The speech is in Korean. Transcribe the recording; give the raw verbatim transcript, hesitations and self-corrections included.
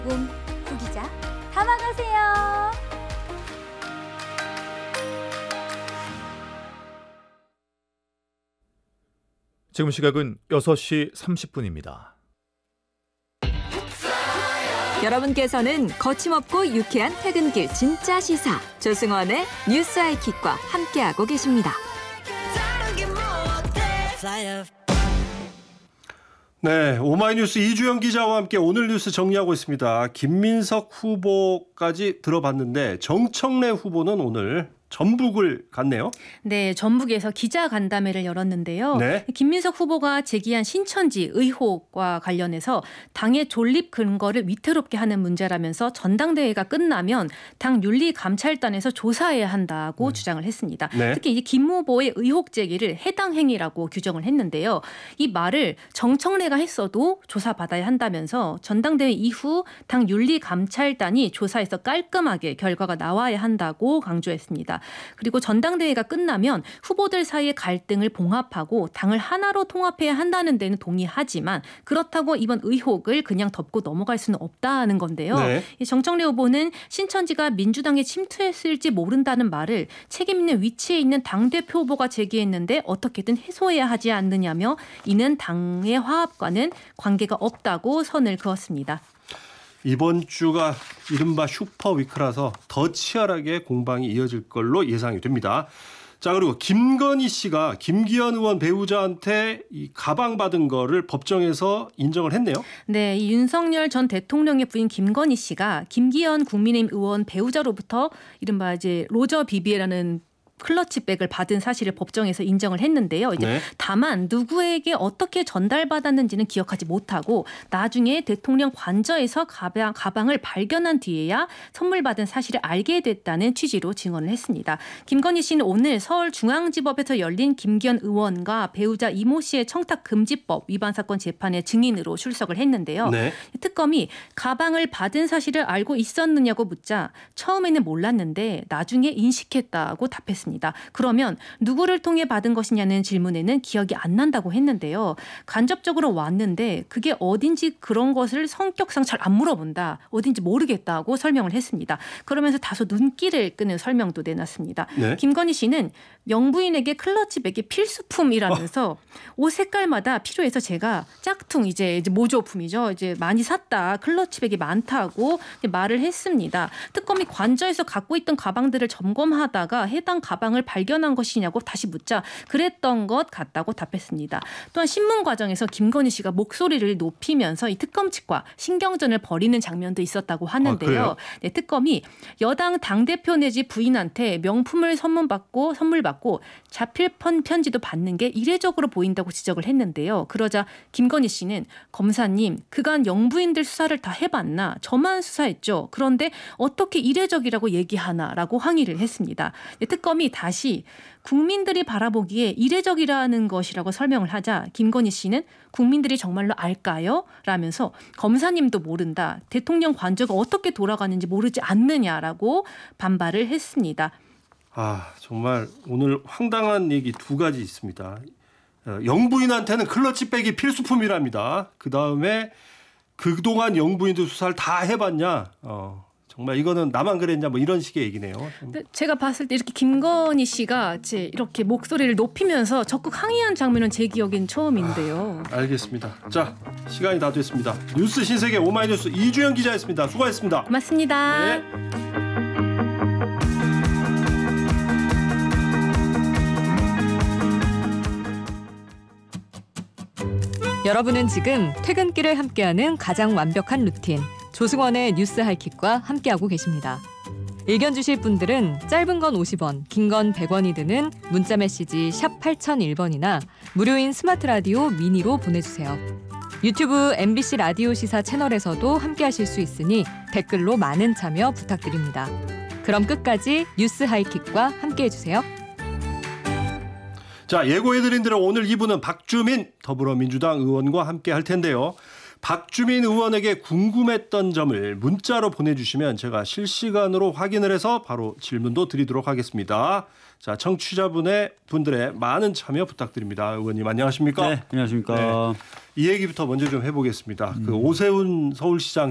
음, 후기자 담아가세요. 지금 시각은 여섯 시 삼십 분입니다. 여러분께서는 거침없고 유쾌한 퇴근길 진짜 시사 조승원의 뉴스 하이킥과 함께하고 계십니다. 네, 오마이뉴스 이주영 기자와 함께 오늘 뉴스 정리하고 있습니다. 김민석 후보까지 들어봤는데 정청래 후보는 오늘 전북을 갔네요. 네, 전북에서 기자간담회를 열었는데요. 네. 김민석 후보가 제기한 신천지 의혹과 관련해서 당의 존립 근거를 위태롭게 하는 문제라면서 전당대회가 끝나면 당 윤리감찰단에서 조사해야 한다고 음. 주장을 했습니다. 네. 특히 이제 김 후보의 의혹 제기를 해당 행위라고 규정을 했는데요. 이 말을 정청래가 했어도 조사받아야 한다면서 전당대회 이후 당 윤리감찰단이 조사해서 깔끔하게 결과가 나와야 한다고 강조했습니다. 그리고 전당대회가 끝나면 후보들 사이의 갈등을 봉합하고 당을 하나로 통합해야 한다는 데는 동의하지만 그렇다고 이번 의혹을 그냥 덮고 넘어갈 수는 없다는 건데요. 네. 정청래 후보는 신천지가 민주당에 침투했을지 모른다는 말을 책임 있는 위치에 있는 당대표 후보가 제기했는데 어떻게든 해소해야 하지 않느냐며 이는 당의 화합과는 관계가 없다고 선을 그었습니다. 이번 주가 이른바 슈퍼위크라서 더 치열하게 공방이 이어질 걸로 예상이 됩니다. 자, 그리고 김건희 씨가 김기현 의원 배우자한테 이 가방 받은 거를 법정에서 인정을 했네요. 네, 이 윤석열 전 대통령의 부인 김건희 씨가 김기현 국민의힘 의원 배우자로부터 이른바 이제 로저 비비에라는 클러치백을 받은 사실을 법정에서 인정을 했는데요. 이제 네. 다만 누구에게 어떻게 전달받았는지는 기억하지 못하고 나중에 대통령 관저에서 가방, 가방을 발견한 뒤에야 선물 받은 사실을 알게 됐다는 취지로 증언을 했습니다. 김건희 씨는 오늘 서울중앙지법에서 열린 김기현 의원과 배우자 이모 씨의 청탁금지법 위반 사건 재판에 증인으로 출석을 했는데요. 네. 특검이 가방을 받은 사실을 알고 있었느냐고 묻자 처음에는 몰랐는데 나중에 인식했다고 답했습니다. 그러면 누구를 통해 받은 것이냐는 질문에는 기억이 안 난다고 했는데요. 간접적으로 왔는데 그게 어딘지 그런 것을 성격상 잘 안 물어본다. 어딘지 모르겠다고 설명을 했습니다. 그러면서 다소 눈길을 끄는 설명도 내놨습니다. 네. 김건희 씨는 영부인에게 클러치백이 필수품이라면서 어. 옷 색깔마다 필요해서 제가 짝퉁 이제, 이제 모조품이죠. 이제 많이 샀다. 클러치백이 많다고 말을 했습니다. 특검이 관저에서 갖고 있던 가방들을 점검하다가 해당 가방을 발견한 것이냐고 다시 묻자 그랬던 것 같다고 답했습니다. 또한 신문 과정에서 김건희 씨가 목소리를 높이면서 이 특검 측과 신경전을 벌이는 장면도 있었다고 하는데요. 아, 네, 특검이 여당 당대표 내지 부인한테 명품을 선물받고 선물 받고 자필 편지도 받는 게 이례적으로 보인다고 지적을 했는데요. 그러자 김건희 씨는 검사님 그간 영부인들 수사를 다 해봤나? 저만 수사했죠. 그런데 어떻게 이례적이라고 얘기하나라고 항의를 했습니다. 특검이 다시 국민들이 바라보기에 이례적이라는 것이라고 설명을 하자 김건희 씨는 국민들이 정말로 알까요? 라면서 검사님도 모른다. 대통령 관저가 어떻게 돌아가는지 모르지 않느냐라고 반발을 했습니다. 아, 정말 오늘 황당한 얘기 두 가지 있습니다. 영부인한테는 클러치백이 필수품이랍니다. 그다음에 그동안 영부인들 수사를 다 해봤냐. 어, 정말 이거는 나만 그랬냐 뭐 이런 식의 얘기네요. 제가 봤을 때 이렇게 김건희 씨가 이제 이렇게 목소리를 높이면서 적극 항의한 장면은 제 기억엔 처음인데요. 아, 알겠습니다. 자, 시간이 다 됐습니다. 뉴스 신세계 오마이뉴스 이주영 기자였습니다. 수고하셨습니다. 고맙습니다. 네. 여러분은 지금 퇴근길을 함께하는 가장 완벽한 루틴 조승원의 뉴스 하이킥과 함께하고 계십니다. 의견 주실 분들은 짧은 건 오십 원, 긴 건 백 원이 드는 문자 메시지 샵 팔공공일 번이나 무료인 스마트 라디오 미니로 보내주세요. 유튜브 엠비씨 라디오 시사 채널에서도 함께하실 수 있으니 댓글로 많은 참여 부탁드립니다. 그럼 끝까지 뉴스 하이킥과 함께해주세요. 자, 예고해드린 대로 오늘 이 부는 박주민 더불어민주당 의원과 함께 할 텐데요. 박주민 의원에게 궁금했던 점을 문자로 보내주시면 제가 실시간으로 확인을 해서 바로 질문도 드리도록 하겠습니다. 자, 청취자분의 분들의 많은 참여 부탁드립니다. 의원님 안녕하십니까? 네, 안녕하십니까? 네, 이 얘기부터 먼저 좀 해보겠습니다. 음. 그 오세훈 서울시장